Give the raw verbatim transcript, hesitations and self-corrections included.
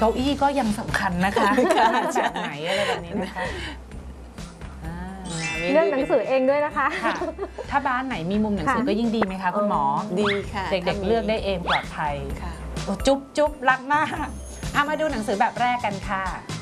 เก้าอี้ก็ยังสำคัญนะคะมาจากไหนอะไรแบบนี้นะคะเลือกหนังสือเองด้วยนะคะถ้าบ้านไหนมีมุมหนังสือก็ยิ่งดีไหมคะคุณหมอดีค่ะเด็กๆเลือกได้เองปลอดภัยจุ๊บจุ๊บรักมากเอามาดูหนังสือแบบแรกกันค่ะ